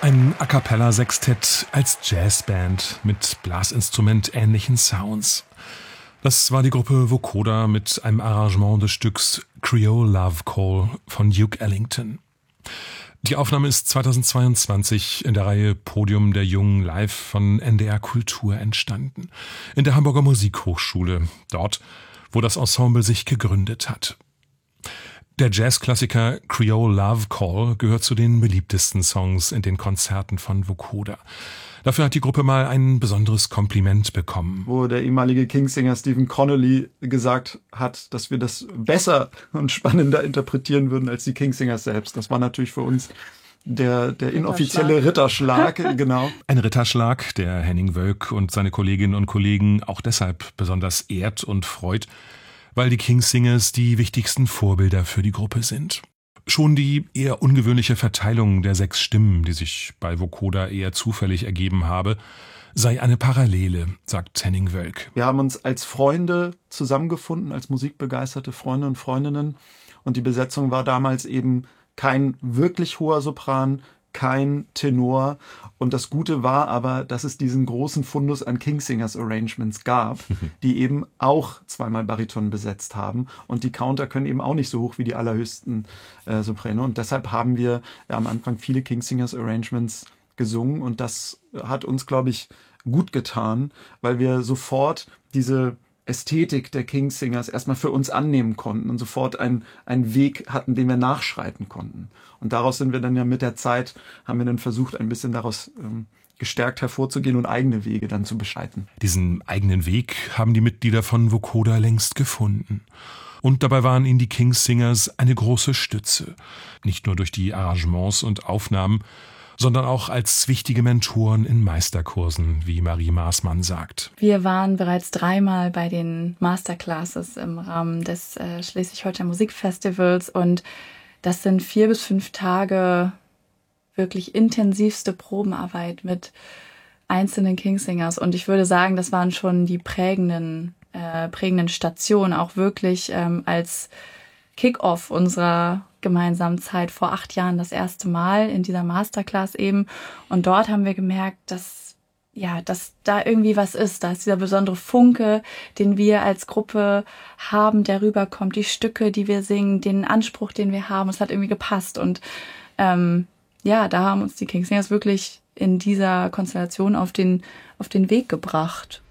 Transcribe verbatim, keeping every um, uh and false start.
Ein A-cappella-Sextett als Jazzband mit Blasinstrument-ähnlichen Sounds. Das war die Gruppe Vocoder mit einem Arrangement des Stücks Creole Love Call von Duke Ellington. Die Aufnahme ist zweitausendzweiundzwanzig in der Reihe Podium der Jungen live von N D R Kultur entstanden. In der Hamburger Musikhochschule, dort, wo das Ensemble sich gegründet hat. Der Jazzklassiker Creole Love Call gehört zu den beliebtesten Songs in den Konzerten von Vocoder. Dafür hat die Gruppe mal ein besonderes Kompliment bekommen. Wo der ehemalige Kingsinger Stephen Connolly gesagt hat, dass wir das besser und spannender interpretieren würden als die Kingsingers selbst. Das war natürlich für uns der, der inoffizielle Ritterschlag. Genau. Ein Ritterschlag, der Henning Wölk und seine Kolleginnen und Kollegen auch deshalb besonders ehrt und freut, weil die Kingsingers die wichtigsten Vorbilder für die Gruppe sind. Schon die eher ungewöhnliche Verteilung der sechs Stimmen, die sich bei Vocoder eher zufällig ergeben habe, sei eine Parallele, sagt Henning Wölk. Wir haben uns als Freunde zusammengefunden, als musikbegeisterte Freunde und Freundinnen. Und die Besetzung war damals eben kein wirklich hoher Sopran, kein Tenor. Und das Gute war aber, dass es diesen großen Fundus an Kingsingers Arrangements gab, die eben auch zweimal Bariton besetzt haben. Und die Counter können eben auch nicht so hoch wie die allerhöchsten äh, Soprane. Und deshalb haben wir ja, am Anfang viele Kingsingers Arrangements gesungen. Und das hat uns, glaube ich, gut getan, weil wir sofort diese Ästhetik der Kingsingers erstmal für uns annehmen konnten und sofort einen, einen Weg hatten, den wir nachschreiten konnten. Und daraus sind wir dann ja mit der Zeit, haben wir dann versucht, ein bisschen daraus ähm, gestärkt hervorzugehen und eigene Wege dann zu beschreiten. Diesen eigenen Weg haben die Mitglieder von Vocoder längst gefunden. Und dabei waren ihnen die Kingsingers eine große Stütze. Nicht nur durch die Arrangements und Aufnahmen, sondern auch als wichtige Mentoren in Meisterkursen, wie Marie Maßmann sagt. Wir waren bereits dreimal bei den Masterclasses im Rahmen des äh, Schleswig-Holstein Musikfestivals und das sind vier bis fünf Tage wirklich intensivste Probenarbeit mit einzelnen Kingsingers und ich würde sagen, das waren schon die prägenden, äh, prägenden Stationen, auch wirklich ähm, als Kick-off unserer gemeinsamen Zeit vor acht Jahren das erste Mal in dieser Masterclass eben. Und dort haben wir gemerkt, dass, ja, dass da irgendwie was ist. Da ist dieser besondere Funke, den wir als Gruppe haben, der rüberkommt, die Stücke, die wir singen, den Anspruch, den wir haben. Es hat irgendwie gepasst. Und ähm, ja, da haben uns die Kingsingers wirklich in dieser Konstellation auf den, auf den Weg gebracht.